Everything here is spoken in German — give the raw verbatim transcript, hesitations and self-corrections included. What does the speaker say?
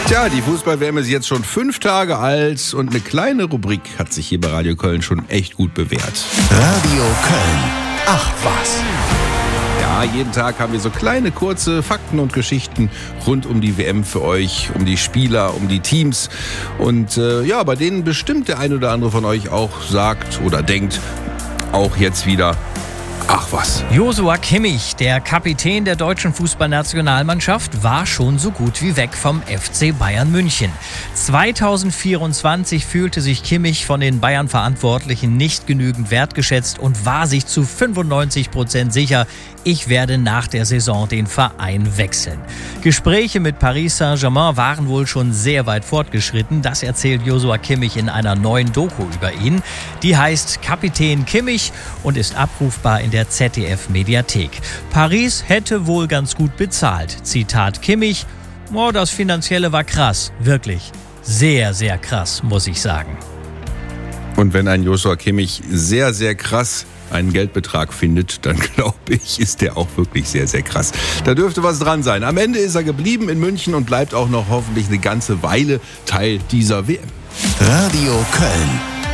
Tja, die Fußball-W M ist jetzt schon fünf Tage alt und eine kleine Rubrik hat sich hier bei Radio Köln schon echt gut bewährt. Radio Köln. Ach was. Ja, jeden Tag haben wir so kleine, kurze Fakten und Geschichten rund um die W M für euch, um die Spieler, um die Teams. Und äh, ja, bei denen bestimmt der ein oder andere von euch auch sagt oder denkt, auch jetzt wieder, ach was. Joshua Kimmich, der Kapitän der deutschen Fußballnationalmannschaft, war schon so gut wie weg vom F C Bayern München. zweitausendvierundzwanzig fühlte sich Kimmich von den Bayern-Verantwortlichen nicht genügend wertgeschätzt und war sich zu fünfundneunzig Prozent sicher, ich werde nach der Saison den Verein wechseln. Gespräche mit Paris Saint-Germain waren wohl schon sehr weit fortgeschritten. Das erzählt Joshua Kimmich in einer neuen Doku über ihn. Die heißt Kapitän Kimmich und ist abrufbar in der Z D F-Mediathek. Paris hätte wohl ganz gut bezahlt. Zitat Kimmich: Oh, das Finanzielle war krass. Wirklich sehr, sehr krass, muss ich sagen. Und wenn ein Joshua Kimmich sehr, sehr krass einen Geldbetrag findet, dann glaube ich, ist der auch wirklich sehr, sehr krass. Da dürfte was dran sein. Am Ende ist er geblieben in München und bleibt auch noch hoffentlich eine ganze Weile Teil dieser W M. Radio Köln.